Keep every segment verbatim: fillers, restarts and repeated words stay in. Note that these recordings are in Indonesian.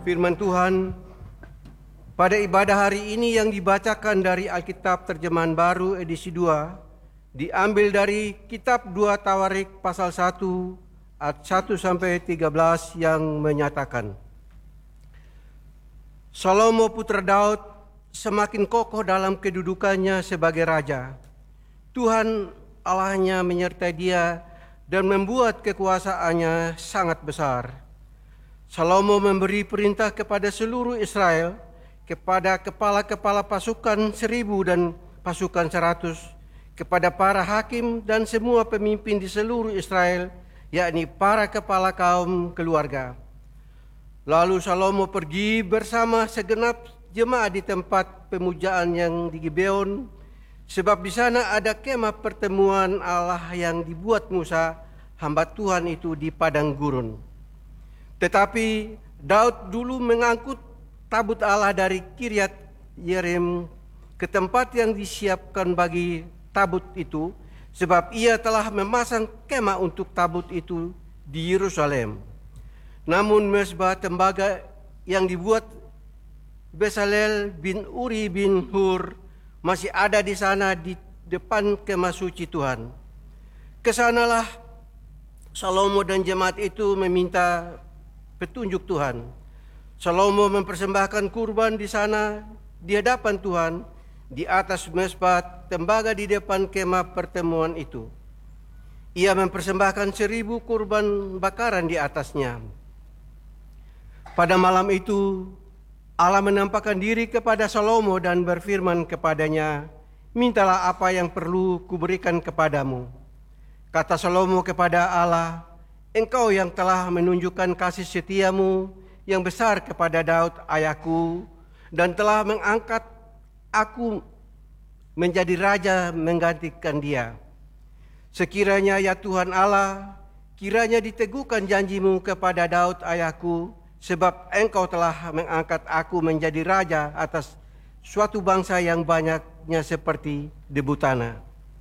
Firman Tuhan pada ibadah hari ini yang dibacakan dari Alkitab Terjemahan Baru edisi dua, diambil dari kitab dua Tawarik pasal satu ayat satu sampai tiga belas yang menyatakan, Salomo putra Daud semakin kokoh dalam kedudukannya sebagai raja. Tuhan Allahnya menyertai dia dan membuat kekuasaannya sangat besar. Salomo memberi perintah kepada seluruh Israel, kepada kepala-kepala pasukan seribu dan pasukan seratus, kepada para hakim dan semua pemimpin di seluruh Israel, yakni para kepala kaum keluarga. Lalu Salomo pergi bersama segenap jemaat di tempat pemujaan yang di Gibeon, sebab di sana ada kemah pertemuan Allah yang dibuat Musa, hamba Tuhan itu di padang gurun. Tetapi Daud dulu mengangkut tabut Allah dari Kiryat Yearim ke tempat yang disiapkan bagi tabut itu, sebab ia telah memasang kemah untuk tabut itu di Yerusalem. Namun mezbah tembaga yang dibuat Bezalel bin Uri bin Hur masih ada di sana di depan kemah suci Tuhan. Kesanalah Salomo dan jemaat itu meminta petunjuk Tuhan. Salomo mempersembahkan kurban di sana di hadapan Tuhan di atas mezbah tembaga di depan kemah pertemuan itu. Ia mempersembahkan seribu kurban bakaran di atasnya. Pada malam itu Allah menampakkan diri kepada Salomo dan berfirman kepadanya, mintalah apa yang perlu kuberikan kepadamu. Kata Salomo kepada Allah, Engkau yang telah menunjukkan kasih setiamu yang besar kepada Daud ayahku dan telah mengangkat aku menjadi raja menggantikan dia. Sekiranya ya Tuhan Allah, kiranya diteguhkan janjimu kepada Daud ayahku, sebab Engkau telah mengangkat aku menjadi raja atas suatu bangsa yang banyaknya seperti debu tanah.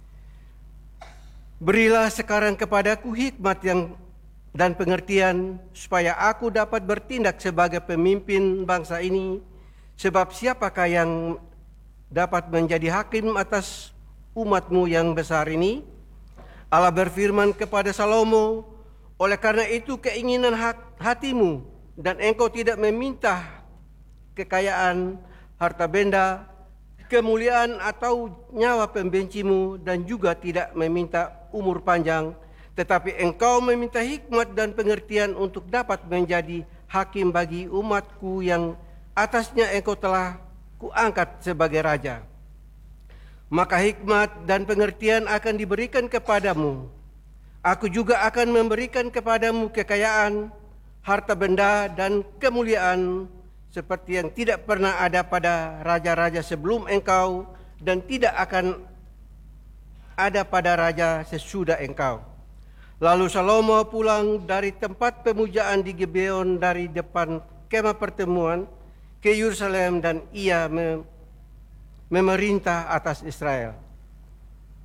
Berilah sekarang kepadaku hikmat yang dan pengertian supaya aku dapat bertindak sebagai pemimpin bangsa ini, sebab siapakah yang dapat menjadi hakim atas umatmu yang besar ini? Allah berfirman kepada Salomo, oleh karena itu keinginan hatimu dan engkau tidak meminta kekayaan, harta benda, kemuliaan atau nyawa pembencimu, dan juga tidak meminta umur panjang, tetapi engkau meminta hikmat dan pengertian untuk dapat menjadi hakim bagi umatku yang atasnya engkau telah kuangkat sebagai raja. Maka hikmat dan pengertian akan diberikan kepadamu. Aku juga akan memberikan kepadamu kekayaan, harta benda dan kemuliaan seperti yang tidak pernah ada pada raja-raja sebelum engkau dan tidak akan ada pada raja sesudah engkau. Lalu Salomo pulang dari tempat pemujaan di Gibeon dari depan kemah pertemuan ke Yerusalem dan ia memerintah atas Israel.